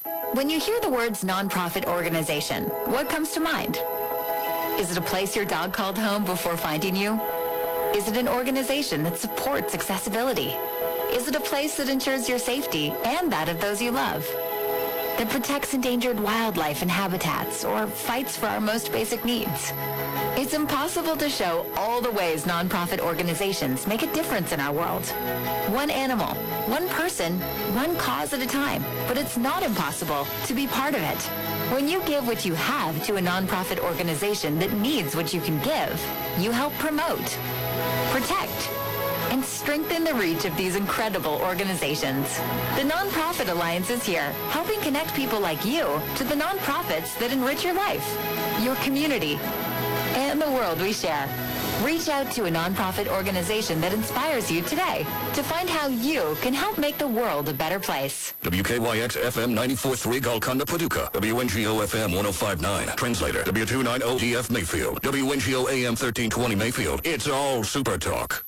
When you hear the words nonprofit organization, what comes to mind? Is it a place your dog called home before finding you? Is it an organization that supports accessibility? Is it a place that ensures your safety and that of those you love? That protects endangered wildlife and habitats or fights for our most basic needs? It's impossible to show all the ways nonprofit organizations make a difference in our world. One animal, one person, one cause at a time. But it's not impossible to be part of it. When you give what you have to a nonprofit organization that needs what you can give, you help promote, protect, and strengthen the reach of these incredible organizations. The Nonprofit Alliance is here, helping connect people like you to the nonprofits that enrich your life, your community, and the world we share. Reach out to a nonprofit organization that inspires you today to find how you can help make the world a better place. WKYX FM 94.3 Golconda, Paducah. WNGO FM 105.9 Translator. W290 DF Mayfield. WNGO AM 1320 Mayfield. It's all Super Talk.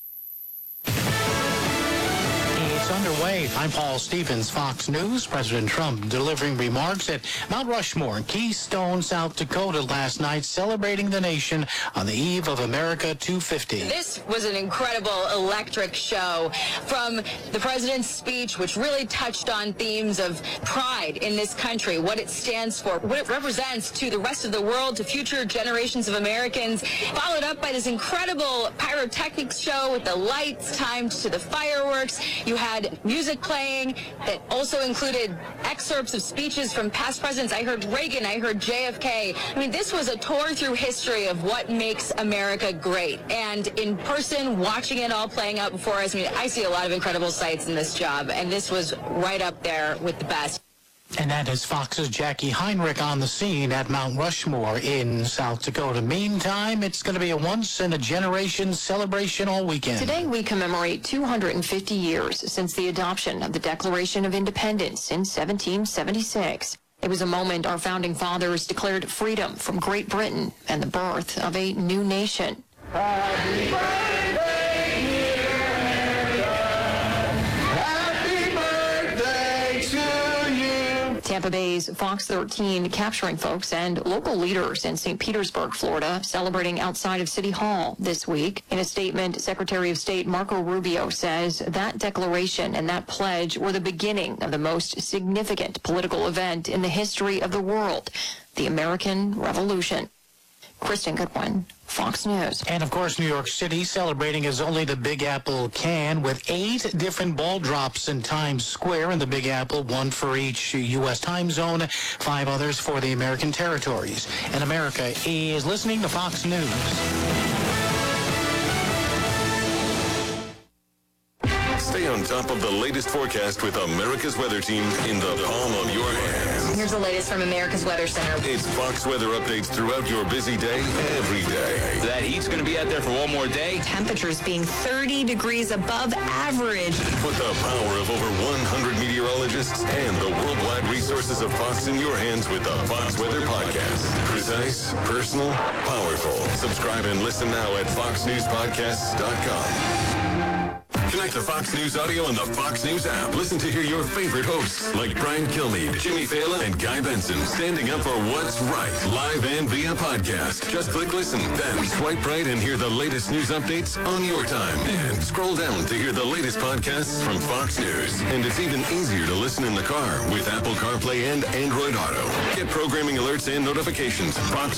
It's underway. I'm Paul Stevens, Fox News. President Trump delivering remarks at Mount Rushmore in Keystone, South Dakota last night, celebrating the nation on the eve of America 250. This was an incredible, electric show from the president's speech, which really touched on themes of pride in this country, what it stands for, what it represents to the rest of the world, to future generations of Americans, followed up by this incredible pyrotechnics show with the lights timed to the fireworks. You had music playing that also included excerpts of speeches from past presidents. I heard Reagan, I heard JFK. I mean, this was a tour through history of what makes America great. And in person, watching it all playing out before us, I mean, I see a lot of incredible sights in this job, and this was right up there with the best. And that is Fox's Jackie Heinrich on the scene at Mount Rushmore in South Dakota. Meantime, it's going to be a once-in-a-generation celebration all weekend. Today, we commemorate 250 years since the adoption of the Declaration of Independence in 1776. It was a moment our founding fathers declared freedom from Great Britain and the birth of a new nation. Happy birthday, dear America. Happy birthday to you. Tampa Bay's Fox 13 capturing folks and local leaders in St. Petersburg, Florida, celebrating outside of City Hall this week. In a statement, Secretary of State Marco Rubio says that declaration and that pledge were the beginning of the most significant political event in the history of the world, the American Revolution. Kristen Goodwin, Fox News. And, of course, New York City celebrating as only the Big Apple can, with 8 different ball drops in Times Square in the Big Apple, 1 for each U.S. time zone, 5 others for the American territories. And America is listening to Fox News. Stay on top of the latest forecast with America's Weather Team in the palm of your hand. Here's the latest from America's Weather Center. It's Fox weather updates throughout your busy day, every day. That heat's going to be out there for one more day. Temperatures being 30 degrees above average. Put the power of over 100 meteorologists and the worldwide resources of Fox in your hands with the Fox Weather Podcast. Precise, personal, powerful. Subscribe and listen now at foxnewspodcasts.com. Connect to Fox News Audio and the Fox News app. Listen to hear your favorite hosts like Brian Kilmeade, Jimmy Fallon, and Guy Benson standing up for what's right, live and via podcast. Just click listen, then swipe right and hear the latest news updates on your time. And scroll down to hear the latest podcasts from Fox News. And it's even easier to listen in the car with Apple CarPlay and Android Auto. Get programming alerts and notifications. Fox